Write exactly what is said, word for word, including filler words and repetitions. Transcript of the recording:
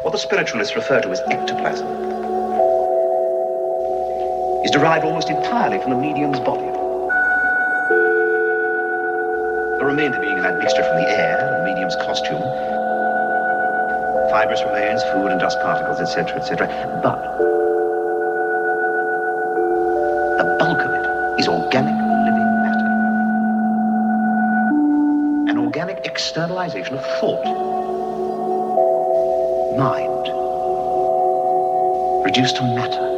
what the spiritualists refer to as ectoplasm, is derived almost entirely from the medium's body. The remainder being an admixture from the air, the medium's costume, fibrous remains, food and dust particles, et cetera, et cetera. But the bulk of it is organic living matter. An organic externalization of thought. Mind. Reduced to matter.